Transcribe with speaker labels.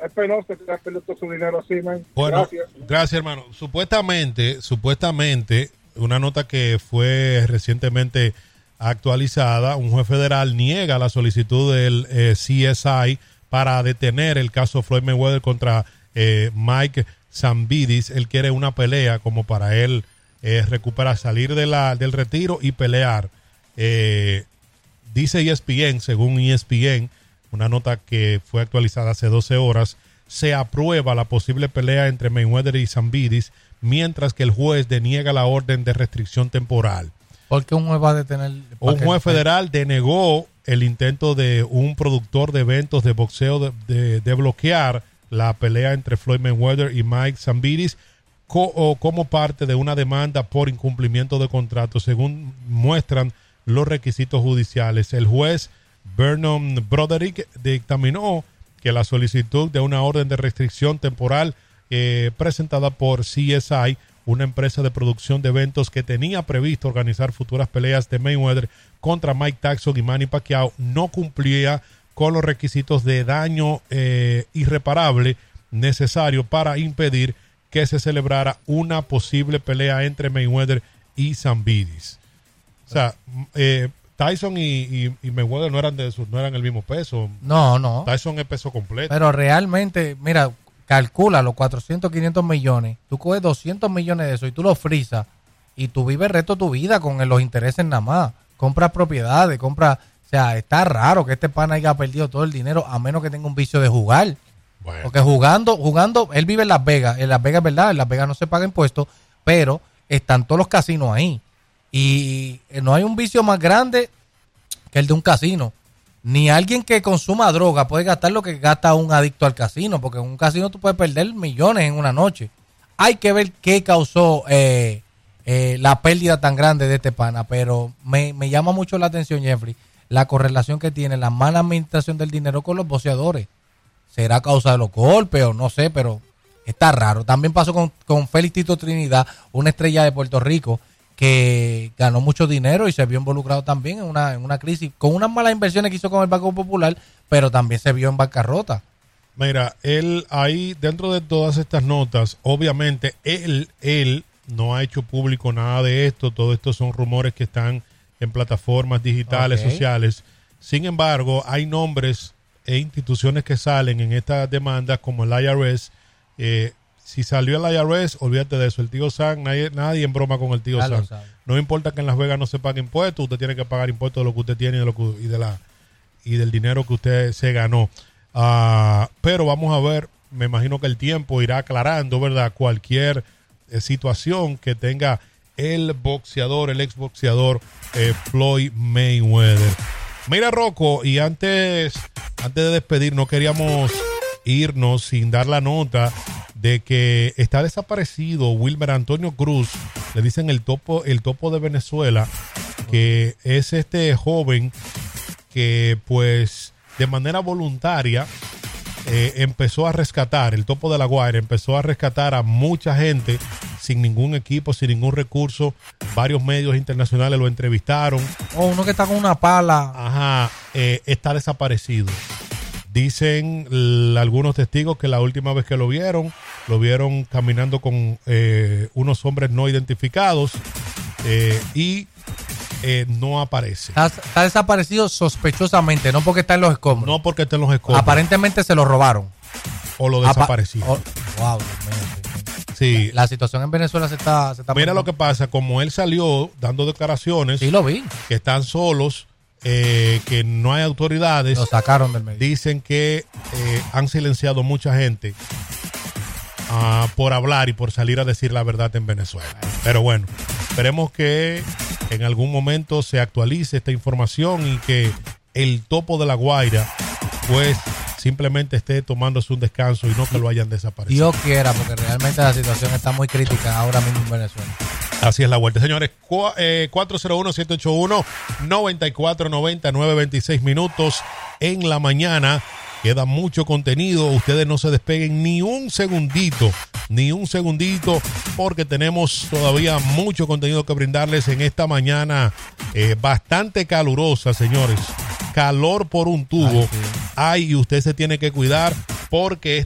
Speaker 1: es penoso que te perdido todo su dinero así, man.
Speaker 2: Bueno, gracias, hermano. Supuestamente, una nota que fue recientemente actualizada, un juez federal niega la solicitud del CSI para detener el caso Floyd Mayweather contra Mike Zambidis. Él quiere una pelea como para él recuperar, salir del retiro y pelear. Dice ESPN, según ESPN, una nota que fue actualizada hace 12 horas, se aprueba la posible pelea entre Mayweather y Zambidis, mientras que el juez deniega la orden de restricción temporal.
Speaker 3: ¿Por qué un juez va a detener?
Speaker 2: Un juez federal denegó el intento de un productor de eventos de boxeo de bloquear la pelea entre Floyd Mayweather y Mike Zambidis como parte de una demanda por incumplimiento de contrato, según muestran los requisitos judiciales. El juez Vernon Broderick dictaminó que la solicitud de una orden de restricción temporal presentada por CSI, una empresa de producción de eventos que tenía previsto organizar futuras peleas de Mayweather contra Mike Tyson y Manny Pacquiao, no cumplía con los requisitos de daño irreparable necesario para impedir que se celebrara una posible pelea entre Mayweather y Zambidis. O sea, Tyson y Mayweather no eran el mismo peso.
Speaker 3: No.
Speaker 2: Tyson es peso completo.
Speaker 3: Pero realmente, mira, calcula los 400, 500 millones. Tú coges 200 millones de eso y tú lo frisas y tú vives el resto de tu vida con los intereses nada más. Compras propiedades, o sea, está raro que este pana haya perdido todo el dinero a menos que tenga un vicio de jugar. Bueno. Porque jugando, él vive en Las Vegas. En Las Vegas, ¿verdad? En Las Vegas no se paga impuestos, pero están todos los casinos ahí. Y no hay un vicio más grande que el de un casino. Ni alguien que consuma droga puede gastar lo que gasta un adicto al casino, porque en un casino tú puedes perder millones en una noche. Hay que ver qué causó la pérdida tan grande de este pana, pero me llama mucho la atención, Jeffrey, la correlación que tiene la mala administración del dinero con los boxeadores. ¿Será causa de los golpes o no sé? Pero está raro. También pasó con Félix Tito Trinidad, una estrella de Puerto Rico, que ganó mucho dinero y se vio involucrado también en una crisis, con unas malas inversiones que hizo con el Banco Popular, pero también se vio en bancarrota.
Speaker 2: Mira, él ahí, dentro de todas estas notas, obviamente, él no ha hecho público nada de esto. Todo esto son rumores que están en plataformas digitales, sociales. Sin embargo, hay nombres e instituciones que salen en estas demandas, como el IRS. Si salió el IRS, olvídate de eso. El tío Sam, nadie en broma con el tío Sam. No importa que en Las Vegas no se pague impuestos, usted tiene que pagar impuestos de lo que usted tiene y del dinero que usted se ganó. Pero vamos a ver, me imagino que el tiempo irá aclarando, ¿verdad? Cualquier situación que tenga el exboxeador Floyd Mayweather. Mira, Rocco, y antes de despedir, no queríamos irnos sin dar la nota de que está desaparecido Wilmer Antonio Cruz, le dicen el topo de Venezuela, que es este joven que pues de manera voluntaria empezó a rescatar, el Topo de la Guaira empezó a rescatar a mucha gente sin ningún equipo, sin ningún recurso. Varios medios internacionales lo entrevistaron.
Speaker 3: Uno que está con una pala.
Speaker 2: Ajá, está desaparecido. Dicen algunos testigos que la última vez que lo vieron caminando con unos hombres no identificados y no aparece.
Speaker 3: Está desaparecido sospechosamente, no porque está en los escombros.
Speaker 2: No porque está en los escombros.
Speaker 3: Aparentemente se lo robaron.
Speaker 2: O lo desaparecieron.
Speaker 3: Wow.
Speaker 2: Sí.
Speaker 3: La situación en Venezuela se está
Speaker 2: Mira
Speaker 3: poniendo.
Speaker 2: lo que pasa, como él salió dando declaraciones.
Speaker 3: Sí, lo vi.
Speaker 2: Que están solos, que no hay autoridades.
Speaker 3: Lo sacaron del medio.
Speaker 2: Dicen que han silenciado mucha gente por hablar y por salir a decir la verdad en Venezuela. Pero bueno, esperemos que en algún momento se actualice esta información y que el Topo de la Guaira pues simplemente esté tomándose un descanso y no que lo hayan desaparecido.
Speaker 3: Dios quiera, porque realmente la situación está muy crítica ahora mismo en Venezuela.
Speaker 2: Así es la vuelta, señores. 401-781-9490, 26 minutos en la mañana. Queda mucho contenido. Ustedes no se despeguen ni un segundito, porque tenemos todavía mucho contenido que brindarles en esta mañana bastante calurosa, señores. Calor por un tubo. Ay, y usted se tiene que cuidar porque